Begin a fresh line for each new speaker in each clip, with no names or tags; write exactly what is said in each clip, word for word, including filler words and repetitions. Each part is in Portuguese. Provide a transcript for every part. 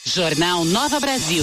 Jornal Nova Brasil.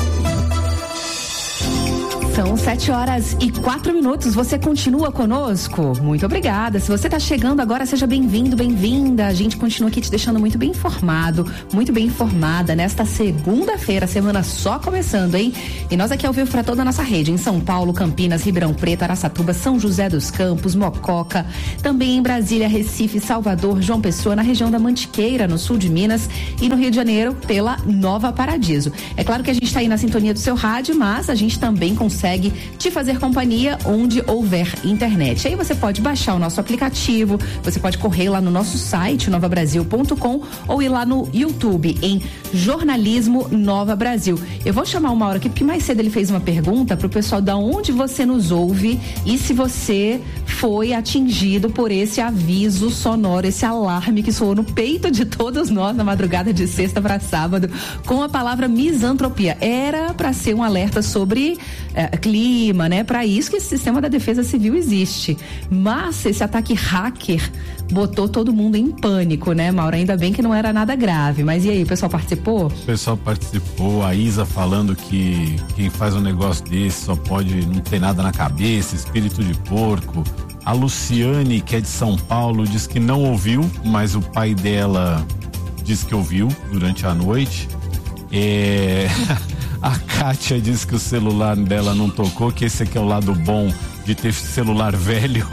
São sete horas e quatro minutos. Você continua conosco? Muito obrigada. Se você está chegando agora, seja bem-vindo, bem-vinda. A gente continua aqui te deixando muito bem informado, muito bem informada nesta segunda-feira, semana só começando, hein? E nós aqui ao vivo para toda a nossa rede, em São Paulo, Campinas, Ribeirão Preto, Araçatuba, São José dos Campos, Mococa, também em Brasília, Recife, Salvador, João Pessoa, na região da Mantiqueira, no sul de Minas, e no Rio de Janeiro, pela Nova Paradiso. É claro que a gente está aí na sintonia do seu rádio, mas a gente também consegue consegue te fazer companhia onde houver internet. Aí você pode baixar o nosso aplicativo, você pode correr lá no nosso site, nova brasil ponto com, ou ir lá no YouTube, em Jornalismo Nova Brasil. Eu vou chamar uma hora aqui, porque mais cedo ele fez uma pergunta pro pessoal da onde você nos ouve e se você foi atingido por esse aviso sonoro, esse alarme que soou no peito de todos nós na madrugada de sexta para sábado, com a palavra misantropia. Era para ser um alerta sobre eh, clima, né? Para isso que esse sistema da defesa civil existe. Mas esse ataque hacker botou todo mundo em pânico, né, Mauro? Ainda bem que não era nada grave. Mas e aí, o pessoal participou?
O pessoal participou, a Isa falando que quem faz um negócio desse só pode, não ter nada na cabeça, espírito de porco. A Luciane, que é de São Paulo, diz que não ouviu, mas o pai dela diz que ouviu durante a noite. É... A Kátia diz que o celular dela não tocou, que esse aqui é o lado bom de ter celular velho.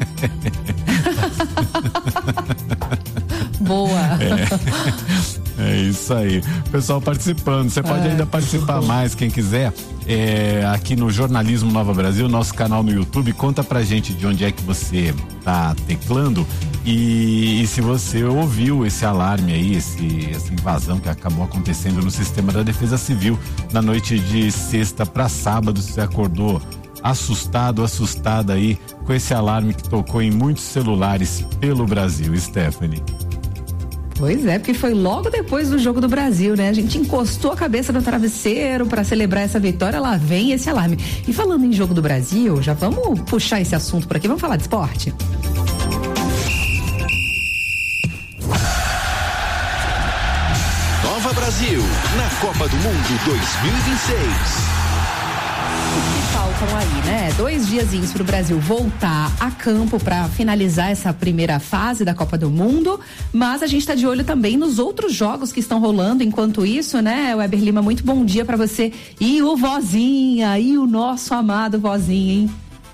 Boa.
É, é isso aí. Pessoal participando, você pode é, ainda participar mais, quem quiser, é, aqui no Jornalismo Nova Brasil, nosso canal no YouTube. Conta pra gente de onde é que você tá teclando e, e se você ouviu esse alarme aí, esse, essa invasão que acabou acontecendo no sistema da Defesa Civil na noite de sexta para sábado. Você acordou assustado, assustada aí com esse alarme que tocou em muitos celulares pelo Brasil, Stephanie.
Pois é, porque foi logo depois do Jogo do Brasil, né? A gente encostou a cabeça no travesseiro para celebrar essa vitória, lá vem esse alarme. E falando em Jogo do Brasil, já vamos puxar esse assunto por aqui, vamos falar de esporte?
Nova Brasil, na Copa do Mundo dois mil e vinte e seis.
Faltam aí, né? Dois diazinhos para o Brasil voltar a campo para finalizar essa primeira fase da Copa do Mundo, mas a gente está de olho também nos outros jogos que estão rolando. Enquanto isso, né, Weber Lima, muito bom dia para você e o Vozinha, e o nosso amado Vozinha, hein?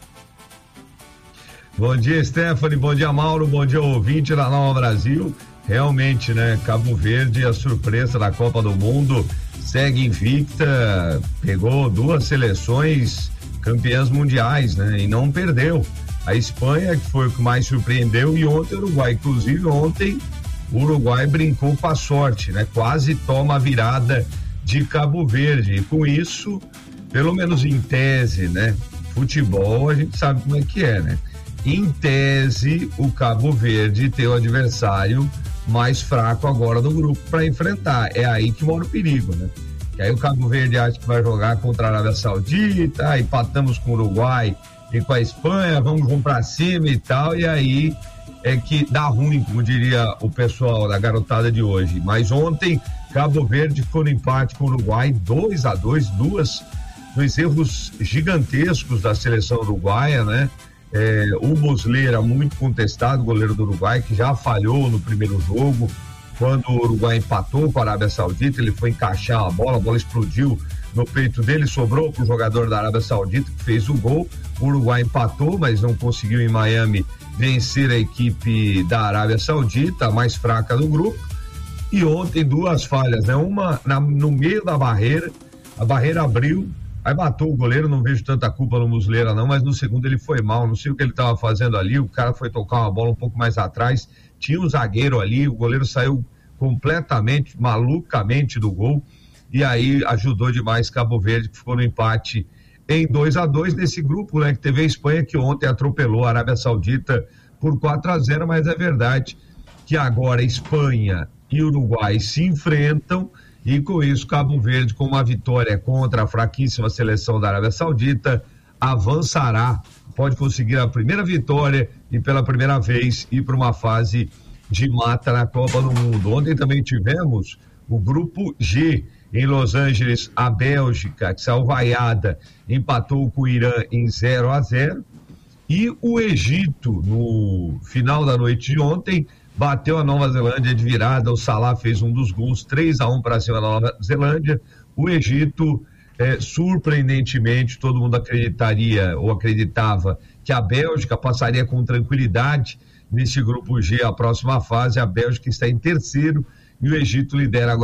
Bom dia, Stephanie, bom dia, Mauro, bom dia, ouvinte da Nova Brasil. Realmente, né, Cabo Verde, a surpresa da Copa do Mundo, segue invicta, pegou duas seleções campeãs mundiais, né? E não perdeu. A Espanha, que foi o que mais surpreendeu, e ontem o Uruguai. Inclusive, ontem o Uruguai brincou com a sorte, né? Quase toma a virada de Cabo Verde. E com isso, pelo menos em tese, né? Futebol, a gente sabe como é que é, né? Em tese, o Cabo Verde tem o adversário mais fraco agora do grupo para enfrentar. É aí que mora o perigo, né? Que aí o Cabo Verde acha que vai jogar contra a Arábia Saudita, empatamos com o Uruguai e com a Espanha, vamos, vamos pra cima e tal, e aí é que dá ruim, como diria o pessoal da garotada de hoje. Mas ontem, Cabo Verde ficou no empate com o Uruguai, dois a dois, duas, dois erros gigantescos da seleção uruguaia, né? É, o Muslera, muito contestado, goleiro do Uruguai, que já falhou no primeiro jogo. Quando o Uruguai empatou com a Arábia Saudita, ele foi encaixar a bola, a bola explodiu no peito dele, sobrou para o jogador da Arábia Saudita, que fez o gol. O Uruguai empatou, mas não conseguiu em Miami vencer a equipe da Arábia Saudita, a mais fraca do grupo. E ontem duas falhas, né? Uma na, no meio da barreira, a barreira abriu, aí matou o goleiro, não vejo tanta culpa no Muslera não, mas no segundo ele foi mal, não sei o que ele estava fazendo ali, o cara foi tocar uma bola um pouco mais atrás, tinha um zagueiro ali, o goleiro saiu completamente, malucamente do gol, e aí ajudou demais Cabo Verde, que ficou no empate em dois a dois nesse grupo, né, que teve a Espanha, que ontem atropelou a Arábia Saudita por quatro a zero, mas é verdade que agora Espanha e Uruguai se enfrentam, e com isso Cabo Verde, com uma vitória contra a fraquíssima seleção da Arábia Saudita, avançará, pode conseguir a primeira vitória e pela primeira vez ir para uma fase de mata na Copa do Mundo. Ontem também tivemos O grupo G, em Los Angeles, a Bélgica, que saiu vaiada, empatou com o Irã em zero a zero. E o Egito, no final da noite de ontem, bateu a Nova Zelândia de virada. O Salah fez um dos gols, três a um para cima da Nova Zelândia. O Egito, é, surpreendentemente, todo mundo acreditaria ou acreditava que a Bélgica passaria com tranquilidade nesse grupo G a próxima fase. A Bélgica está em terceiro e o Egito lidera agora